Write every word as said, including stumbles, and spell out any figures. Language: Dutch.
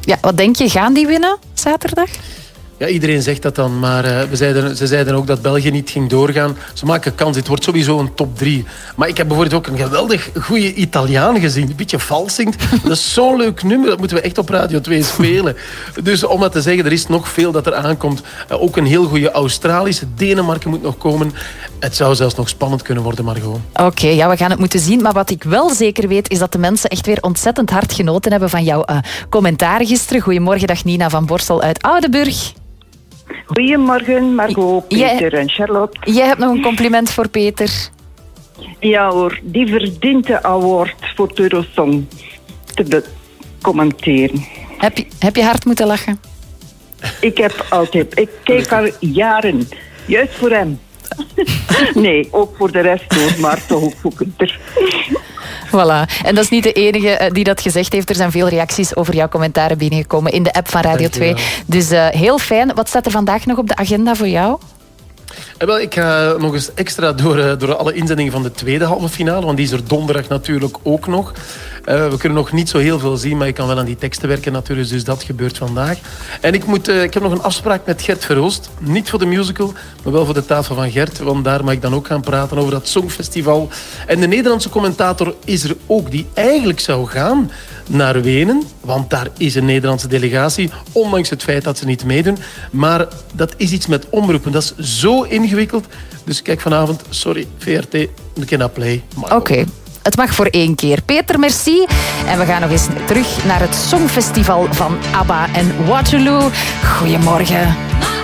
Ja, wat denk je, gaan die winnen zaterdag? Ja, iedereen zegt dat dan, maar uh, we zeiden, ze zeiden ook dat België niet ging doorgaan. Ze maken kans, het wordt sowieso een top drie. Maar ik heb bijvoorbeeld ook een geweldig goede Italiaan gezien. Een beetje vals zingt. Dat is zo'n leuk nummer, dat moeten we echt op Radio twee spelen. Dus om dat te zeggen, er is nog veel dat er aankomt. Uh, ook een heel goede Australische. Denemarken moet nog komen. Het zou zelfs nog spannend kunnen worden, Margot. Oké, okay, ja, we gaan het moeten zien. Maar wat ik wel zeker weet, is dat de mensen echt weer ontzettend hard genoten hebben van jouw uh, commentaar gisteren. Goedemorgen, dag Nina van Borstel uit Oudenburg. Goedemorgen, Margot, Peter jij, en Charlotte. Jij hebt nog een compliment voor Peter. Ja hoor, die verdient de award voor de Eurosong te commenteren. Heb je, heb je hard moeten lachen? Ik heb altijd, ik kijk al jaren, juist voor hem. Nee, ook voor de rest hoor, maar toch ook voor Peter. Voilà. En dat is niet de enige die dat gezegd heeft. Er zijn veel reacties over jouw commentaren binnengekomen in de app van Radio twee. Dus uh, heel fijn. Wat staat er vandaag nog op de agenda voor jou? Eh, wel, ik ga nog eens extra door, uh, door alle inzendingen van de tweede halve finale. Want die is er donderdag natuurlijk ook nog. Uh, we kunnen nog niet zo heel veel zien, maar ik kan wel aan die teksten werken natuurlijk. Dus dat gebeurt vandaag. En ik, moet, uh, ik heb nog een afspraak met Gert Verhulst. Niet voor de musical, maar wel voor de tafel van Gert. Want daar mag ik dan ook gaan praten over dat Songfestival. En de Nederlandse commentator is er ook, die eigenlijk zou gaan naar Wenen. Want daar is een Nederlandse delegatie, ondanks het feit dat ze niet meedoen. Maar dat is iets met omroepen. Dat is zo ingewikkeld. Dus kijk vanavond, sorry, V R T, een keer naar Play. Oké. Okay. Het mag voor één keer. Peter, merci. En we gaan nog eens terug naar het Songfestival van ABBA en Waterloo. Goedemorgen.